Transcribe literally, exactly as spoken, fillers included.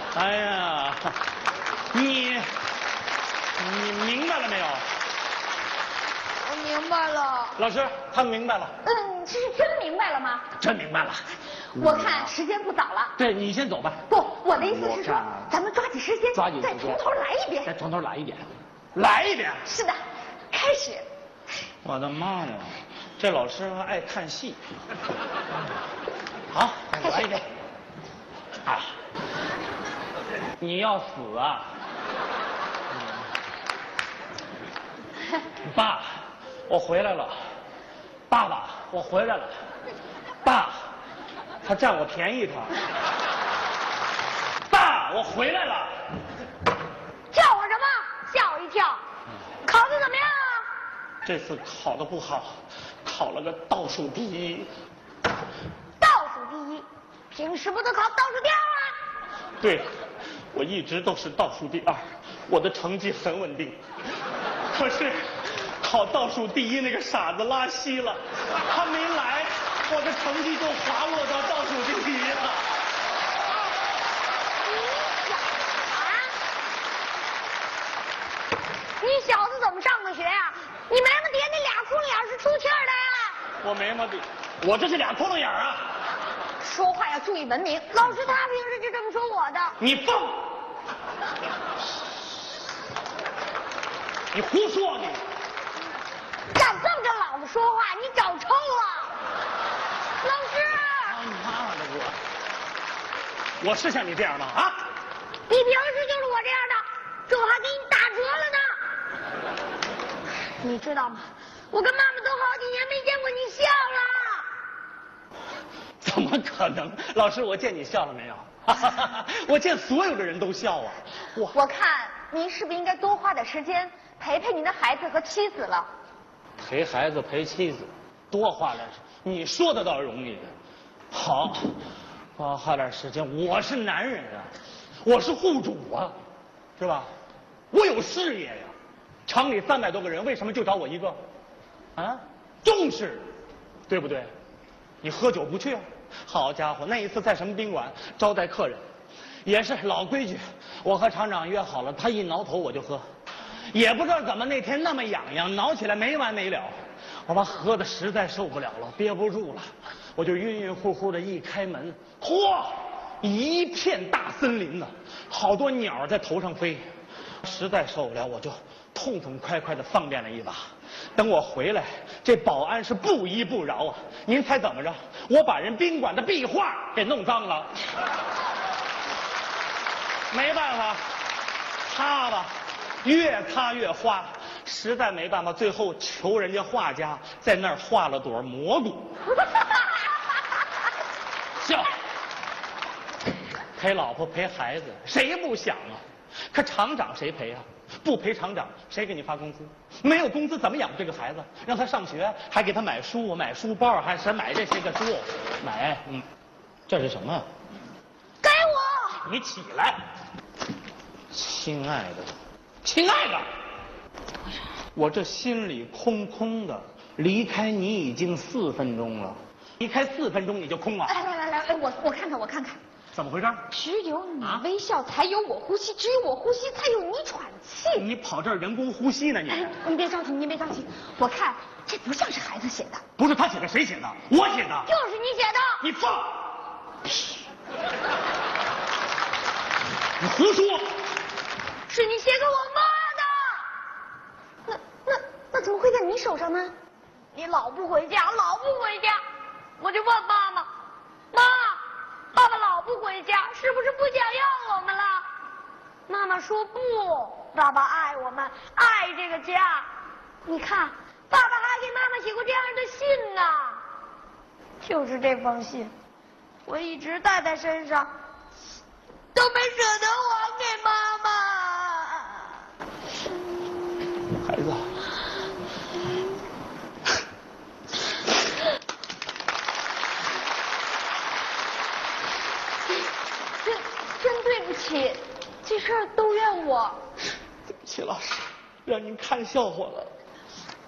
哎呀，你你明白了没有？ 我明白了。 老师，他明白了。 嗯，这是真明白了吗？ 真明白了。 我看时间不早了。 对，你先走吧。 不，我的意思是说我看， 咱们抓紧时间， 抓紧时间再从头来一遍。 再从头来一遍，来一遍。 是的，开始。 我的妈呀，这老师还爱看戏。好，来一遍。啊，你要死啊！爸，我回来了。爸爸，我回来了。爸，他占我便宜他。爸，我回来了。 叫我什么？吓我一跳。考的怎么样啊？ 这次考得不好，考了个倒数第一。 倒数第一，平时不都考倒数第二吗？ 对，我一直都是倒数第二，我的成绩很稳定。可是考倒数第一那个傻子拉稀了，他没来，我的成绩就滑落到倒数第一了。 你小子怎么上的学呀？你眉毛底下那俩窟窿眼是出气儿的呀？ 我眉毛底，我这是俩窟窿眼啊！ 说话要注意文明。老师他平时就这么说我的。 你疯！你胡说你！ 敢这么跟老子说话，你找抽了！老师！ 他妈的我！我是像你这样吗？啊！ 你平时就是我这样的，这我还给你打折了呢。你知道吗？我跟妈妈都好几年没见过你笑了。 怎么可能？老师，我见你笑了没有？我见所有的人都笑啊！ 我我看您是不是应该多花点时间陪陪您的孩子和妻子了？ 陪孩子陪妻子，多花点时间。你说的倒容易。好，多花点时间。我是男人啊，我是户主啊，是吧？我有事业呀。厂里三百多个人，为什么就找我一个？啊，重视，对不对？你喝酒不去啊？好家伙，那一次在什么宾馆招待客人，也是老规矩，我和厂长约好了，他一挠头我就喝，也不知道怎么那天那么痒痒，挠起来没完没了，我把喝的实在受不了了，憋不住了，我就晕晕乎乎的一开门，嚯，一片大森林呢，好多鸟在头上飞，实在受不了，我就痛痛快快的放便了一把。等我回来，这保安是不依不饶啊！您猜怎么着？我把人宾馆的壁画给弄脏了，没办法，擦吧，越擦越花，实在没办法，最后求人家画家在那儿画了朵蘑菇。笑，陪老婆陪孩子，谁不想啊？可厂长谁陪啊？不陪厂长，谁给你发工资？没有工资怎么养这个孩子？让他上学，还给他买书、买书包，还是买这些个书，买，嗯，这是什么？ 给我！ 你起来，亲爱的，亲爱的，我这心里空空的，离开你已经四分钟了，离开四分钟你就空了？ 来来来来，哎，我我看看我看看。 怎么回事？ 只有你微笑，才有我呼吸；只有我呼吸，才有你喘气。 你跑这儿人工呼吸呢？你？ 哎，您别着急，您别着急。我看这不像是孩子写的。 不是他写的，谁写的？我写的。 就是你写的。 你放屁！你胡说！ 是你写给我妈的。那那那怎么会在你手上呢？你老不回家，老不回家，我就问妈妈，妈。爸爸老不回家，是不是不想要我们了？妈妈说不，爸爸爱我们，爱这个家。你看，爸爸还给妈妈写过这样的信呢。就是这封信，我一直带在身上，都没舍得还给妈妈。 孩子。 真对不起，这事儿都怨我。 对不起，老师，让您看笑话了。